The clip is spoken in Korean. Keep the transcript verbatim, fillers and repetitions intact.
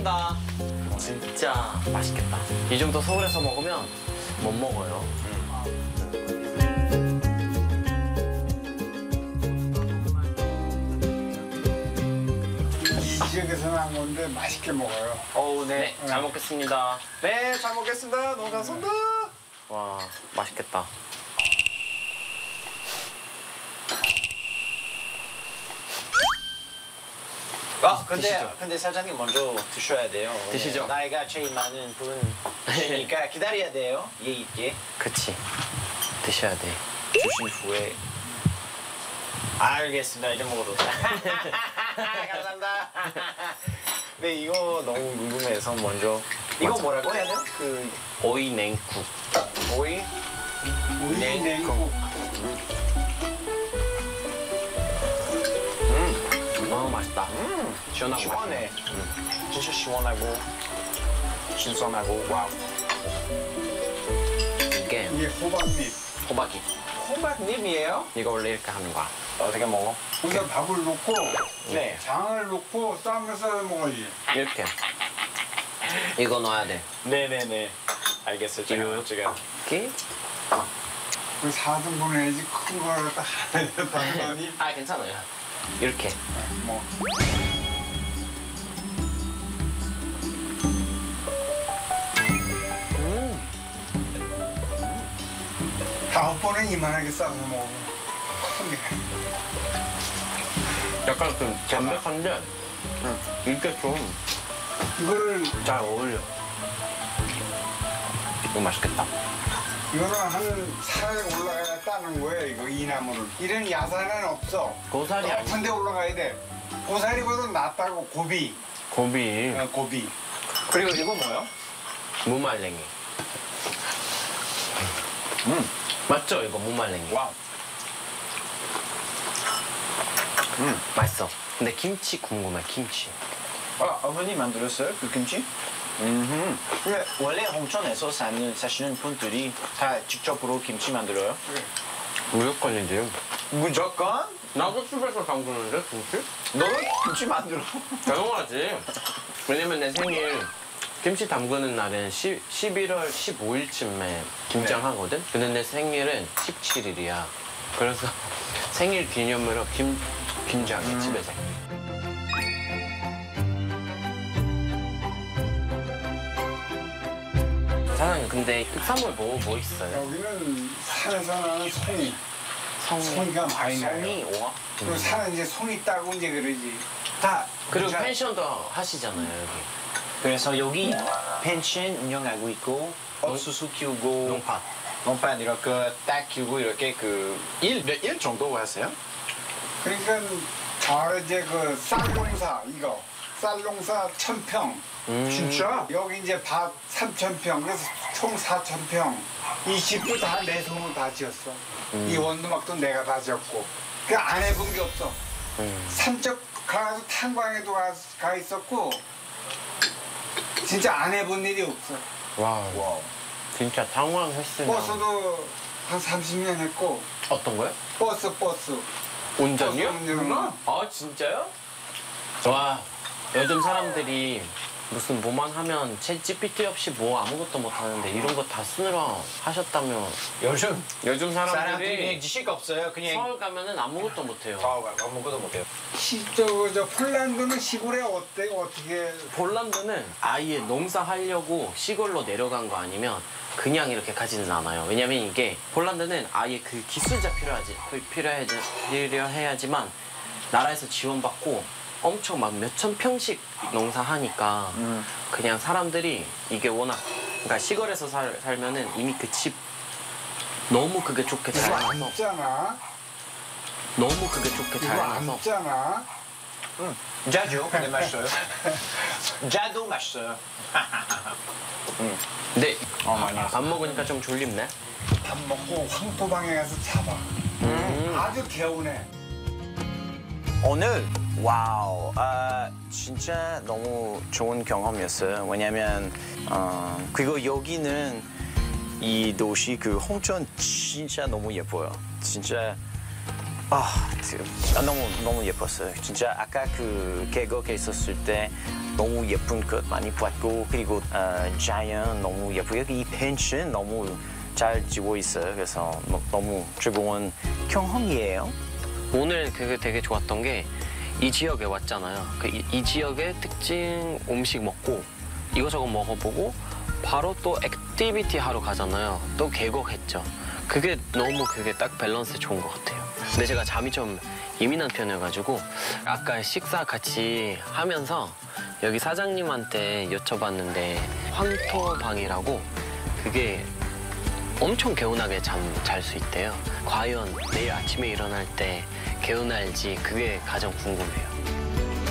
먹겠습니다. 진짜 맛있겠다. 이 정도 서울에서 먹으면 못 먹어요. 이 지역에서 나온 건데 맛있게 먹어요. 어우, 네. 네. 잘 먹겠습니다. 네, 잘 먹겠습니다. 너무 감사합니다. 와, 맛있겠다. 아, 근데, 드시죠. 근데 사장님 먼저 드셔야 돼요. 드시죠. 나이가 제일 많은 분이니까 기다려야 돼요. 예의 있게. 그치. 드셔야 돼. 주신 후에. 알겠습니다. 이제 먹어도. 감사합니다. 네, 이거 너무 궁금해서 먼저. 이거 맞아. 뭐라고 해야 돼요? 그 오이 냉국. 오이? 오이 네. 냉국. 음, 어, 맛있다. 음, 시원하고. 시원해. 음. 진짜 시원하고 신선하고 와우. 이게 이게 호박잎. 호박이. 호박잎이에요? 이거 원래 이렇게 하는 거야. 어떻게 먹어? 거기다 밥을 넣고 네. 장을 넣고 쌈을 싸서 먹어야지. 이렇게. 이거 넣어야 돼. 네네네. 알겠어요. 제가 제가. 이렇게. 그 사 등분 해야지 큰 거를 딱 하나 담더니 아, 괜찮아요. 이렇게. 뭐. 음. 다섯 번에 이만하게 싸서 먹어. 큰 게. 약간 좀 담백한데 이게 좀 잘 이거를 어울려. 이거 맛있겠다. 이거는 한 살에 올라가야 따는 거예요. 이거 이 나무는. 이런 야산에는 없어. 고사리 아니야? 높은 데 올라가야 돼. 고사리보다 낫다고 고비. 고비. 어, 고비. 그리고 이거 뭐요? 무말랭이. 음. 맞죠? 이거 무말랭이. 와우. 음. 맛있어. 근데 김치 궁금해, 김치. 아, 아버님 만들었어요? 그 김치? 음. 근데 원래 홍천에서 사는, 사시는 분들이 다 직접으로 김치 만들어요? 무조건이지. 무조건? 나도 집에서 담그는데, 김치? 너도 김치 만들어? 당연하지. 왜냐면 내 생일 김치 담그는 날은 십일월 십오일쯤에 김장하거든? 근데 내 생일은 십칠일이야. 그래서 생일 기념으로 김, 김장해, 음. 집에서. 사장님, 근데 특산물 뭐, 뭐 있어요? 여기는 산에서 나는 송이. 성, 송이가 많이 나요. 성이 오와? 그리고 산은 이제 송이 따고 이제 그러지. 다. 그리고 부자- 펜션도 하시잖아요, 여기. 그래서 여기 펜션 운영하고 있고 옥수수 키우고 농파. 농판 이렇게 딱 키우고 이렇게 그 일 몇 일 정도 하세요? 그러니까 바로 이제 그 쌀농사 이거. 쌀농사 천 평. 음. 진짜? 여기 이제 밭 삼천 평. 그래서 총 사천 평. 이 집도 다 내 손으로 다 지었어. 음. 이 원두막도 내가 다 지었고. 그 안 해본 게 없어. 음. 산적 가서 탄광에도 가, 가 있었고 진짜 안 해본 일이 없어. 와, 와우. 진짜 당황했으면. 버스도 한 삼십 년 했고 어떤 거요? 버스 버스. 운전이요? 버스 운전은 아, 진짜요? 와, 요즘 사람들이 무슨 뭐만 하면 챗 지피티 없이 뭐 아무것도 못 하는데 이런 거 다 쓰느라 하셨다면 요즘 요즘 사람들이 사람들이 그냥 지식 없어요. 그냥 서울 가면은 아무것도 못 해요. 아, 아무것도 못해요. 시, 저, 저 폴란드는 시골에 어때 어떻게 폴란드는 아예 농사하려고 시골로 내려간 거 아니면 그냥 이렇게 가지는 않아요. 왜냐면 이게 폴란드는 아예 그 기술자 필요하지 필요해야지 필요해야지만 나라에서 지원받고 엄청 막 몇천 평씩 농사하니까 음. 그냥 사람들이 이게 워낙 그러니까 시골에서 살, 살면은 이미 그 집 너무 그게 좋게 잘 이거 해놔서 앉잖아. 너무 그게 좋게 잘 이거 해놔서 앉잖아. 음. 자주 근데 맛있어요. 자도 맛있어요. 음. 근데 어, 많이 했어. 밥 먹으니까 좀 졸립네. 밥 먹고 황토방에 가서 잡아. 음. 아주 개운해. 오늘 와우 아 진짜 너무 좋은 경험이었어요. 왜냐면 어, 그리고 여기는 이 도시 그 홍천 진짜 너무 예뻐요. 진짜 아, 아 너무 너무 예뻤어요. 진짜 아까 그 계곡에 있었을 때 너무 예쁜 꽃 많이 봤고 그리고 어, 자연 너무 예쁘고 이 펜션 너무 잘 지고 있어요. 그래서 뭐 너무 즐거운 경험이에요. 오늘 그게 되게 좋았던 게 이 지역에 왔잖아요. 그 이, 이 지역의 특징 음식 먹고 이거저거 먹어보고 바로 또 액티비티 하러 가잖아요. 또 계곡했죠. 그게 너무 그게 딱 밸런스 좋은 것 같아요. 근데 제가 잠이 좀 예민한 편이어가지고 아까 식사 같이 하면서 여기 사장님한테 여쭤봤는데 황토방이라고 그게 엄청 개운하게 잠 잘 수 있대요. 과연 내일 아침에 일어날 때 개운할지 그게 가장 궁금해요.